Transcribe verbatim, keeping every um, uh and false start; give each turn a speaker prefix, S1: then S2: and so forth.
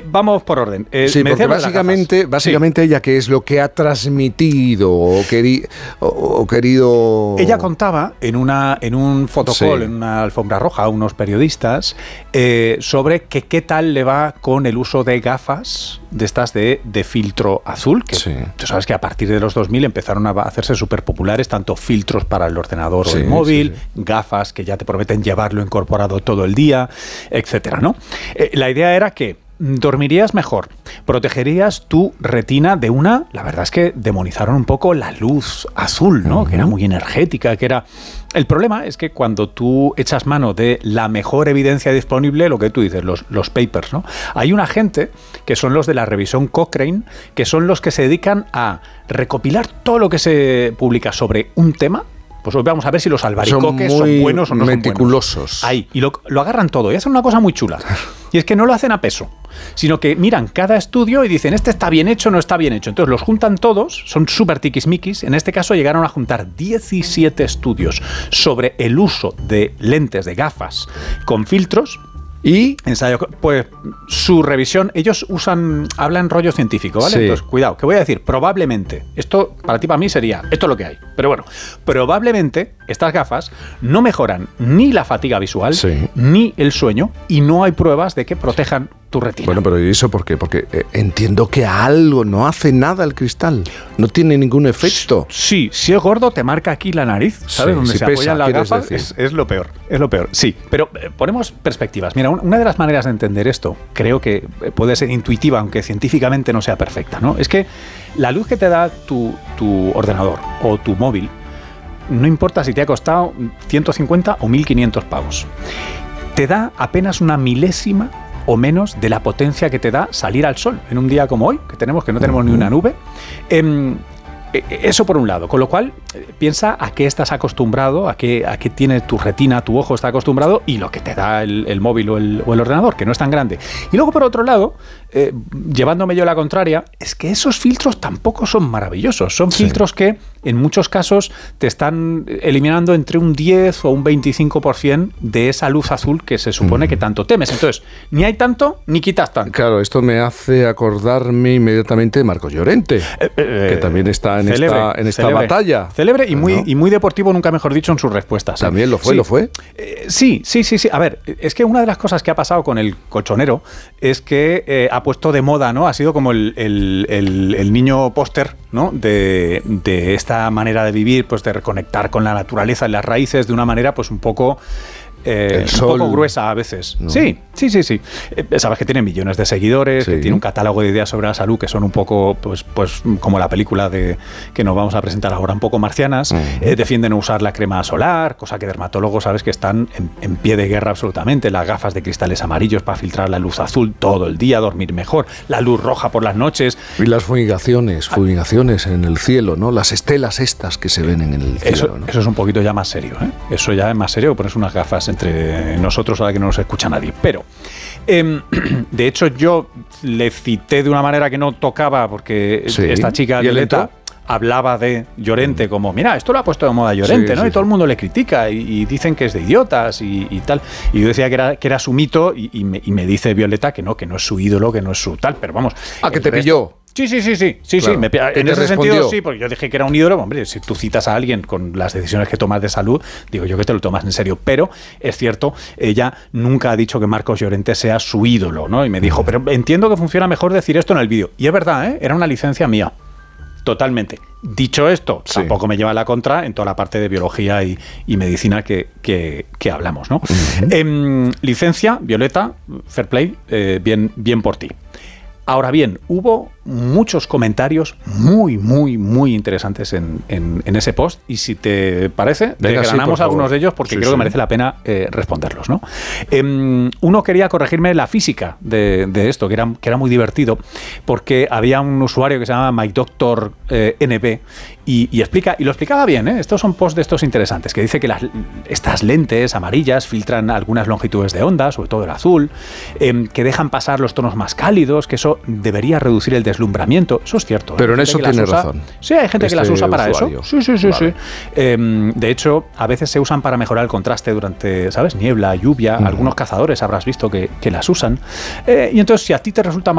S1: vamos por orden.
S2: Eh, sí, porque básicamente, básicamente sí. ella, ¿qué es lo que ha transmitido o, queri, o, o querido...?
S1: Ella contaba en, una, en un fotocall, sí. en una alfombra roja, a unos periodistas, eh, sobre que qué tal le va con el uso de gafas de estas de, de filtro azul, que sí. tú sabes que a partir de los dos mil empezaron a hacerse súper populares, tanto filtros para el ordenador sí, o el móvil, sí, sí. gafas que ya te prometen llevarlo incorporado todo el día, etcétera, ¿no? Eh, la idea era que dormirías mejor, protegerías tu retina de una... La verdad es que demonizaron un poco la luz azul, ¿no? Uh-huh. Que era muy energética, que era... El problema es que cuando tú echas mano de la mejor evidencia disponible, lo que tú dices, los, los papers, ¿no? Hay una gente que son los de la revisión Cochrane, que son los que se dedican a recopilar todo lo que se publica sobre un tema. Pues hoy vamos a ver si los albaricoques son, son buenos o no
S2: meticulosos.
S1: Son buenos. Ahí, y lo, lo agarran todo y hacen una cosa muy chula. Y es que no lo hacen a peso, sino que miran cada estudio y dicen, este está bien hecho o no está bien hecho. Entonces los juntan todos, son súper tiquismiquis. En este caso llegaron a juntar diecisiete estudios sobre el uso de lentes, de gafas con filtros. Y ensayo, pues su revisión, ellos usan, hablan rollo científico, ¿vale? Sí. Entonces, cuidado, que voy a decir, probablemente, esto para ti, para mí sería, esto es lo que hay, pero bueno, probablemente estas gafas no mejoran ni la fatiga visual, sí. ni el sueño, y no hay pruebas de que protejan tu retina.
S2: Bueno, pero ¿y eso por qué? Porque eh, entiendo que algo no hace nada el cristal, no tiene ningún efecto.
S1: Sí, si es gordo te marca aquí la nariz, ¿sabes? Sí, donde si se pesa, apoyan las gafas, es, es lo peor, es lo peor. Sí, pero eh, ponemos perspectivas. Mira, una de las maneras de entender esto, creo que puede ser intuitiva, aunque científicamente no sea perfecta, ¿no? Es que la luz que te da tu, tu ordenador o tu móvil, no importa si te ha costado ciento cincuenta o mil quinientos pavos, te da apenas una milésima o menos de la potencia que te da salir al sol en un día como hoy, que tenemos que no tenemos uh-huh. ni una nube. Eh, Eso por un lado, con lo cual piensa a qué estás acostumbrado, a qué, a qué tiene tu retina, tu ojo está acostumbrado y lo que te da el, el móvil o el, o el ordenador, que no es tan grande. Y luego por otro lado, eh, llevándome yo la contraria, es que esos filtros tampoco son maravillosos, son sí. filtros que en muchos casos te están eliminando entre un diez o un veinticinco por ciento de esa luz azul que se supone mm. que tanto temes. Entonces, ni hay tanto ni quitas tanto.
S2: Claro, esto me hace acordarme inmediatamente de Marcos Llorente, eh, eh, que también está en célebre, esta, en esta célebre, batalla.
S1: Célebre y muy, ¿no? y muy deportivo, nunca mejor dicho, en sus respuestas.
S2: También ¿eh? lo fue,
S1: sí.
S2: lo fue.
S1: Eh, sí, sí, sí, sí. A ver, es que una de las cosas que ha pasado con el colchonero es que eh, ha puesto de moda, ¿no? Ha sido como el, el, el, el niño póster, ¿no? De, de esta manera de vivir, pues de reconectar con la naturaleza y las raíces de una manera, pues un poco... Eh, un poco gruesa a veces. ¿No? Sí, sí, sí, sí. Eh, sabes que tiene millones de seguidores, sí. que tiene un catálogo de ideas sobre la salud que son un poco, pues, pues como la película de que nos vamos a presentar ahora, un poco marcianas. Uh-huh. Eh, defienden usar la crema solar, cosa que dermatólogos, sabes que están en, en pie de guerra absolutamente. Las gafas de cristales amarillos para filtrar la luz azul todo el día, dormir mejor. La luz roja por las noches.
S2: Y las fumigaciones, fumigaciones en el cielo, ¿no? Las estelas estas que se ven en el cielo.
S1: Eso,
S2: ¿no?
S1: eso es un poquito ya más serio, ¿eh? Eso ya es más serio, pones unas gafas entre nosotros ahora que no nos escucha nadie. Pero, eh, de hecho, yo le cité de una manera que no tocaba porque sí. esta chica Violeta hablaba de Llorente mm. como, mira, esto lo ha puesto de moda Llorente, sí, ¿no? Sí, y todo sí. el mundo le critica y, y dicen que es de idiotas y, y tal. Y yo decía que era, que era su mito y, y, me, y me dice Violeta que no, que no es su ídolo, que no es su tal, pero vamos.
S2: Ah, que te resto, pilló.
S1: Sí, sí, sí, sí, sí, claro. sí. Me, en ese respondió? sentido sí, porque yo dije que era un ídolo. Hombre, si tú citas a alguien con las decisiones que tomas de salud, digo yo que te lo tomas en serio. Pero es cierto, ella nunca ha dicho que Marcos Llorente sea su ídolo, ¿no? Y me dijo, pero entiendo que funciona mejor decir esto en el vídeo. Y es verdad, ¿eh? Era una licencia mía. Totalmente. Dicho esto, sí. tampoco me lleva a la contra en toda la parte de biología y, y medicina que, que, que hablamos, ¿no? Uh-huh. Eh, licencia, Violeta, fair play, eh, bien, bien por ti. Ahora bien, hubo muchos comentarios muy, muy, muy interesantes en, en, en ese post y si te parece, desgranamos sí, algunos de ellos porque sí, creo sí. que merece la pena eh, responderlos, ¿no? Eh, uno quería corregirme la física de, de esto, que era, que era muy divertido, porque había un usuario que se llama MyDoctor eh, N B y, y, explica, y lo explicaba bien, ¿eh? Estos son posts de estos interesantes, que dice que las, estas lentes amarillas filtran algunas longitudes de onda, sobre todo el azul, eh, que dejan pasar los tonos más cálidos, que eso debería reducir el deslumbramiento. Eso es cierto.
S2: Pero en eso tiene usa, razón.
S1: Sí, hay gente este que las usa para usuario. eso. Sí, sí, sí.
S2: Vale.
S1: sí. Eh, de hecho, a veces se usan para mejorar el contraste durante, ¿sabes? Niebla, lluvia. Uh-huh. Algunos cazadores habrás visto que, que las usan. Eh, y entonces, si a ti te resulta